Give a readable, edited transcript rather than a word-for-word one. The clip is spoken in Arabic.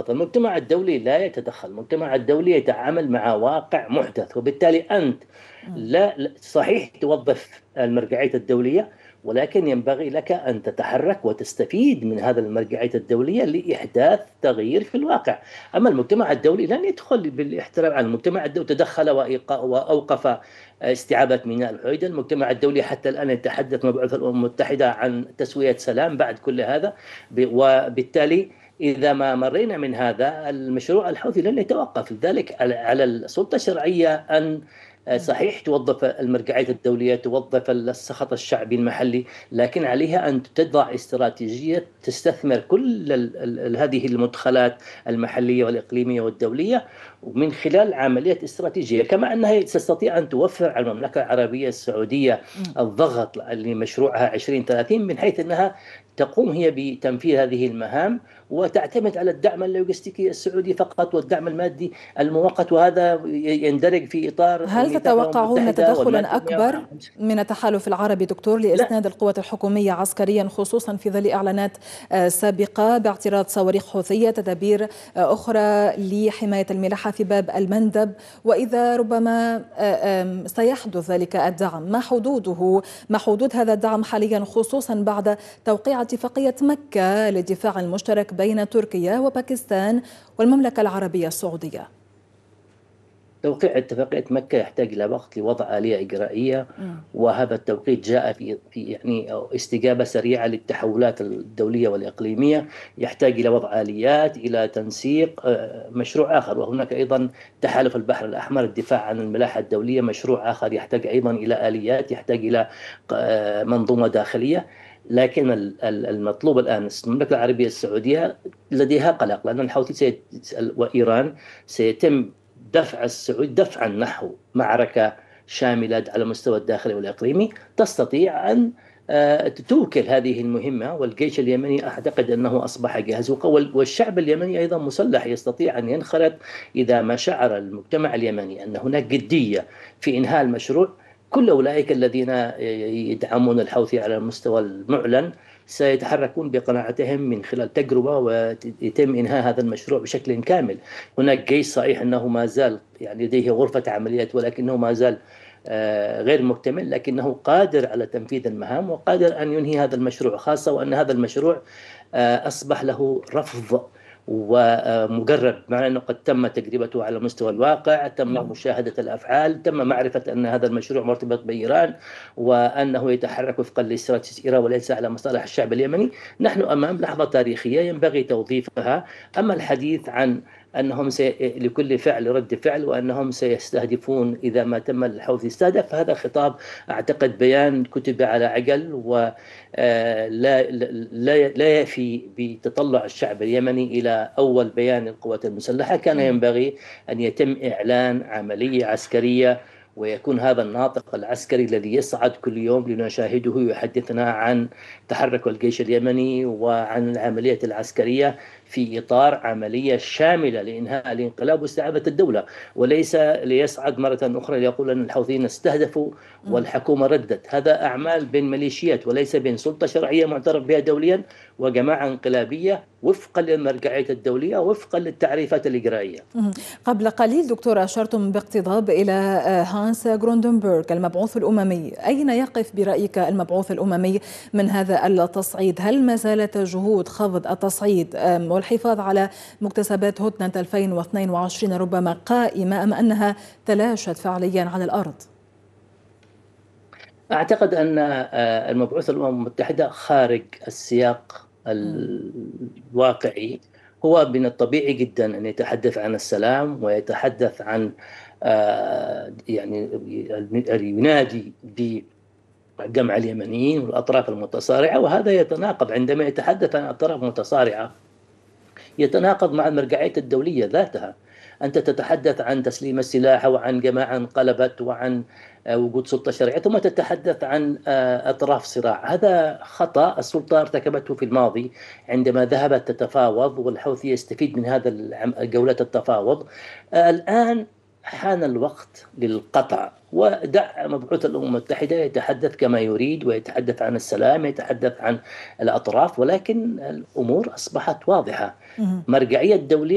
بالضبط. المجتمع الدولي لا يتدخل، المجتمع الدولي يتعامل مع واقع محدث، وبالتالي أنت صحيح توظف المرجعية الدولية، ولكن ينبغي لك أن تتحرك وتستفيد من هذا المرجعية الدولية لإحداث تغيير في الواقع. أما المجتمع الدولي لن يدخل بالاحترام على المجتمع الدولي، تدخل وأوقف استعابة ميناء الحديدة. المجتمع الدولي حتى الآن يتحدث مبعوث الأمم المتحدة عن تسوية سلام بعد كل هذا، وبالتالي إذا ما مرينا من هذا المشروع الحوثي لن يتوقف. لذلك على السلطة الشرعية أن صحيح توظف المرجعية الدولية، توظف السخط الشعبي المحلي، لكن عليها أن تضع استراتيجية تستثمر كل هذه المدخلات المحلية والإقليمية والدولية ومن خلال عملية استراتيجية، كما أنها تستطيع أن توفر على المملكة العربية السعودية الضغط لمشروعها 2030، من حيث أنها تقوم هي بتنفيذ هذه المهام وتعتمد على الدعم اللوجستيكي السعودي فقط والدعم المادي المؤقت، وهذا يندرج في إطار هل تتوقعون تدخلا أكبر من التحالف العربي دكتور لإسناد القوات الحكومية عسكريا، خصوصا في ظل إعلانات سابقة باعتراض صواريخ حوثية، تدابير أخرى لحماية الملاحة في باب المندب، وإذا ربما سيحدث ذلك الدعم، ما حدوده، ما حدود هذا الدعم حاليا، خصوصا بعد توقيع اتفاقية مكة للدفاع المشترك بين تركيا وباكستان والمملكة العربية السعودية؟ توقيع اتفاقية مكة يحتاج إلى وقت لوضع آلية إجرائية، وهذا التوقيت جاء في يعني استجابة سريعة للتحولات الدولية والإقليمية، يحتاج إلى وضع آليات، إلى تنسيق مشروع آخر. وهناك أيضا تحالف البحر الأحمر، الدفاع عن الملاحة الدولية، مشروع آخر يحتاج أيضا إلى آليات، يحتاج إلى منظومة داخلية. لكن المطلوب الآن المملكة العربية السعودية لديها قلق، لأن الحوثي وإيران سيتم دفع السعودية دفعا نحو معركة شاملة على مستوى الداخلي والإقليمي، تستطيع أن توكل هذه المهمة. والجيش اليمني أعتقد أنه أصبح جاهز، والشعب اليمني أيضا مسلح، يستطيع أن ينخرط إذا ما شعر المجتمع اليمني أن هناك جدية في إنهاء المشروع. كل أولئك الذين يدعمون الحوثي على المستوى المعلن سيتحركون بقناعتهم من خلال تجربة ويتم إنهاء هذا المشروع بشكل كامل. هناك جيش صحيح أنه ما زال يعني لديه غرفة عمليات، ولكنه ما زال غير مكتمل، لكنه قادر على تنفيذ المهام وقادر أن ينهي هذا المشروع، خاصة وأن هذا المشروع أصبح له رفض ومجرب، مع أنه قد تم تجربته على مستوى الواقع، تم مشاهدة الأفعال، تم معرفة أن هذا المشروع مرتبط بإيران وأنه يتحرك وفقا لاستراتيجية إيران وليس على مصالح الشعب اليمني. نحن أمام لحظة تاريخية ينبغي توظيفها. أما الحديث عن أنهم لكل فعل رد فعل وأنهم سيستهدفون إذا ما تم الحوثي استهدف، هذا خطاب أعتقد بيان كتب على عجل ولا لا يفي بتطلع الشعب اليمني إلى أول بيان القوات المسلحة. كان ينبغي أن يتم إعلان عملية عسكرية، ويكون هذا الناطق العسكري الذي يصعد كل يوم لنشاهده يحدثنا عن تحرك الجيش اليمني وعن العملية العسكرية في إطار عملية شاملة لإنهاء الانقلاب واستعادة الدولة، وليس ليصعد مرة أخرى ليقول أن الحوثيين استهدفوا والحكومة ردت. هذا أعمال بين ميليشيات وليس بين سلطة شرعية معترف بها دوليا وجماعة انقلابية وفقا للمرجعية الدولية وفقا للتعريفات الإجرائية. قبل قليل دكتور أشرتم باقتضاب إلى هانس غروندنبرغ المبعوث الأممي، أين يقف برأيك المبعوث الأممي من هذا التصعيد؟ هل ما زالت جهود خفض التصعيد والحفاظ على مكتسبات هدنة 2022 ربما قائمة أم أنها تلاشت فعليا على الأرض؟ أعتقد أن المبعوث الأمم المتحدة خارج السياق الواقعي. هو من الطبيعي جدا أن يتحدث عن السلام ويتحدث عن يعني ينادي بجمع اليمنيين والأطراف المتصارعة، وهذا يتناقض عندما يتحدث عن أطراف متصارعة، يتناقض مع المرجعية الدولية ذاتها. أنت تتحدث عن تسليم السلاح وعن جماعة انقلبت وعن وجود سلطة شرعية، ثم تتحدث عن أطراف صراع. هذا خطأ السلطة ارتكبته في الماضي عندما ذهبت تتفاوض، والحوثي يستفيد من هذا جولات التفاوض. الآن حان الوقت للقطع، ودع مبعوث الأمم المتحدة يتحدث كما يريد ويتحدث عن السلام، يتحدث عن الأطراف، ولكن الأمور أصبحت واضحة. مرجعية الدولية